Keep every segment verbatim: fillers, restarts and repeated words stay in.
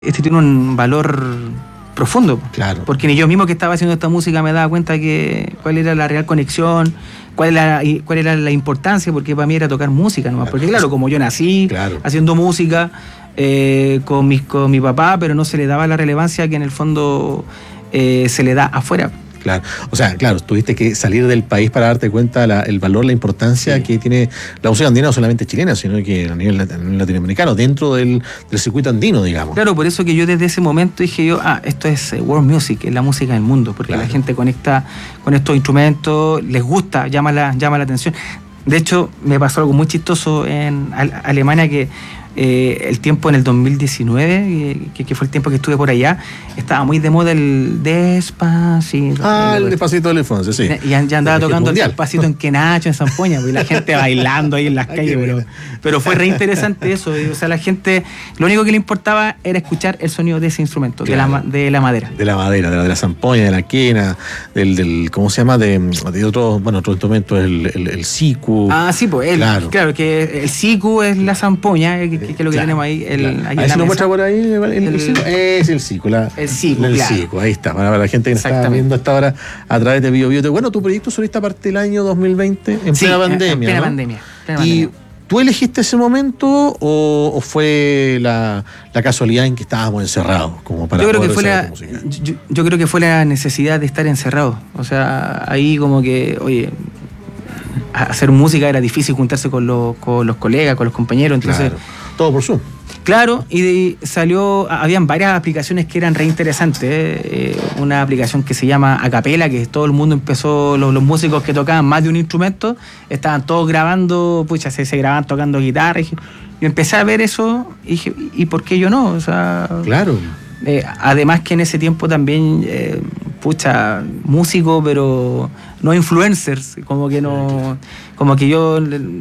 este tiene un valor profundo. Claro. Porque ni yo mismo que estaba haciendo esta música me daba cuenta que cuál era la real conexión, cuál era, cuál era la importancia, porque para mí era tocar música nomás. Claro. Porque claro, como yo nací Claro. haciendo música eh, con, mi, con mi papá, pero no se le daba la relevancia que en el fondo eh, se le da afuera. Claro, o sea, claro, tuviste que salir del país para darte cuenta la, el valor, la importancia sí. que tiene la música andina, no solamente chilena, sino que a nivel, a nivel latinoamericano, dentro del, del circuito andino, digamos. Claro, por eso que yo desde ese momento dije yo, ah, esto es world music, es la música del mundo, porque claro. la gente conecta con estos instrumentos, les gusta, llama la, llama la atención. De hecho, me pasó algo muy chistoso en Alemania que Eh, el tiempo en el dos mil diecinueve, que, que fue el tiempo que estuve por allá, estaba muy de moda el Despacito. Ah, el Despacito de Alfonso, sí. Y ya, ya andaba el tocando el Despacito en Quenacho, en Zampoña, y la gente bailando ahí en las calles, pero, pero fue re interesante eso. O sea, la gente, lo único que le importaba era escuchar el sonido de ese instrumento, claro. de, la, de la madera. De la madera, de la, de la zampoña, de la quena, del, del ¿cómo se llama? De, de otro, bueno, otro instrumento, el, el, el siku. Ah, sí, pues, el, claro. claro, que el siku es la zampoña, que, que es lo que claro, tenemos ahí. El, claro. ahí a ver si lo muestra por ahí. El, el, el, el es el siku. La, el siku, el claro. siku, ahí está. Para la gente que nos está viendo hasta ahora a través de Bio Bio. Bueno, tu proyecto solista parte del año dos mil veinte, en sí, plena pandemia. En plena ¿no? pandemia. Plena y pandemia. ¿Tú elegiste ese momento o, o fue la, la casualidad en que estábamos encerrados? Como para yo, creo que fue la, yo, yo creo que fue la necesidad de estar encerrados. O sea, ahí como que, oye, hacer música era difícil, juntarse con los, con los colegas, con los compañeros. Entonces, claro. Todo por Zoom. Claro, y salió, habían varias aplicaciones que eran re interesantes. ¿eh? Una aplicación que se llama Acapela, que todo el mundo empezó, los, los músicos que tocaban más de un instrumento, estaban todos grabando, pucha, se, se grababan tocando guitarra. Y yo empecé a ver eso y dije, ¿y por qué yo no? O sea, claro. Eh, además que en ese tiempo también, eh, pucha, músico, pero no influencers, como que no, como que yo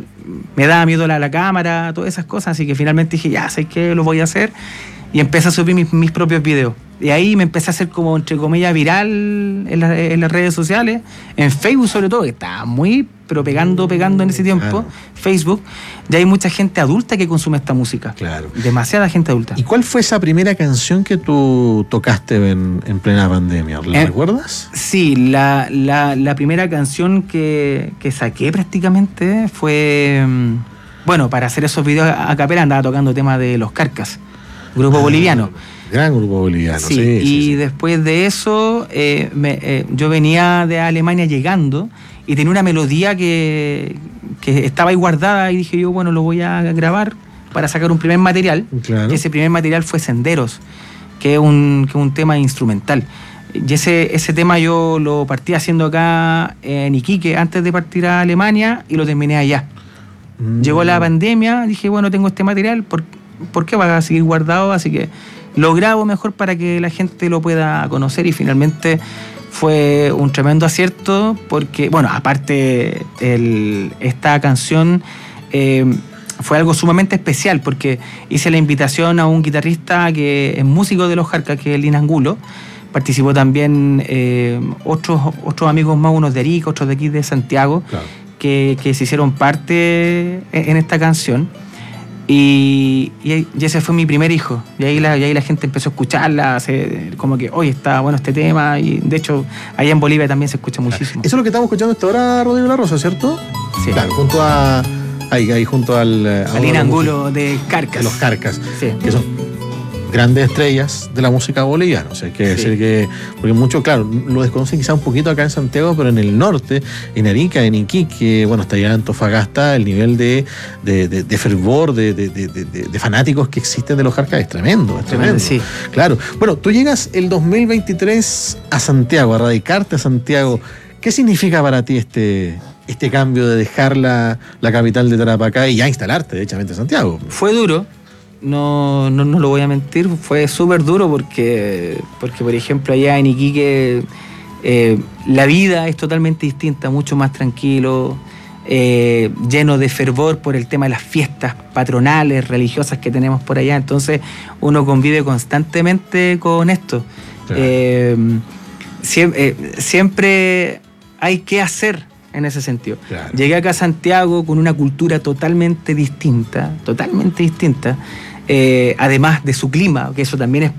me daba miedo la, la cámara, todas esas cosas, así que finalmente dije, ya sé que lo voy a hacer, y empecé a subir mis, mis propios videos. Y ahí me empecé a hacer como, entre comillas, viral en, la, en las redes sociales, en Facebook sobre todo, que estaba muy, pero pegando, pegando en ese tiempo, claro. Facebook. Ya hay mucha gente adulta que consume esta música. Claro. Demasiada gente adulta. ¿Y cuál fue esa primera canción que tú tocaste en, en plena pandemia? ¿La eh, recuerdas? Sí, la, la, la primera canción que, que saqué prácticamente fue... Bueno, para hacer esos videos a capela andaba tocando temas de Los Carcas, grupo ah. boliviano. Gran grupo boliviano, sí. sí, sí y sí. después de eso, eh, me, eh, yo venía de Alemania llegando y tenía una melodía que, que estaba ahí guardada y dije yo, bueno, lo voy a grabar para sacar un primer material. Claro. Y ese primer material fue Senderos, que es un, que es un tema instrumental. Y ese, ese tema yo lo partí haciendo acá en Iquique antes de partir a Alemania y lo terminé allá. Mm. Llegó la pandemia, dije, bueno, tengo este material, ¿por, ¿por qué va a seguir guardado? Así que lo grabo mejor para que la gente lo pueda conocer y finalmente fue un tremendo acierto porque, bueno, aparte el, esta canción eh, fue algo sumamente especial porque hice la invitación a un guitarrista que es músico de Los Carcas, que es Lin Angulo. Participó también eh, otros, otros amigos más, unos de Arica, otros de aquí de Santiago, claro. que, que se hicieron parte en esta canción. Y, y ese fue mi primer hijo. Y ahí la, y ahí la gente empezó a escucharla, se, como que, oye, está bueno este tema. Y de hecho, allá en Bolivia también se escucha muchísimo. Eso es lo que estamos escuchando hasta ahora, Rodrigo La Rosa, ¿cierto? Sí. Claro, junto a. Ahí, ahí junto al. A Lin Angulo de Carcas. De Los Carcas. Sí. Que son grandes estrellas de la música boliviana. O sea, hay que sí. decir que. Porque muchos, claro, lo desconocen quizá un poquito acá en Santiago, pero en el norte, en Arica, en Iquique, bueno, hasta allá en Antofagasta, el nivel de, de, de, de fervor, de, de, de, de, de fanáticos que existen de Los Carcas es tremendo, es tremendo. Sí. Claro. Bueno, tú llegas el dos mil veintitrés a Santiago, a radicarte a Santiago. ¿Qué significa para ti este, este cambio de dejar la, la capital de Tarapacá y ya instalarte, derechamente, en Santiago? Fue duro. No, no, no lo voy a mentir, fue súper duro porque, porque, por ejemplo, allá en Iquique eh, la vida es totalmente distinta, mucho más tranquilo, eh, lleno de fervor por el tema de las fiestas patronales, religiosas que tenemos por allá. Entonces uno convive constantemente con esto. Claro. Eh, siempre, eh, siempre hay que hacer en ese sentido. Claro. Llegué acá a Santiago con una cultura totalmente distinta, totalmente distinta. eh, además de su clima, que eso también es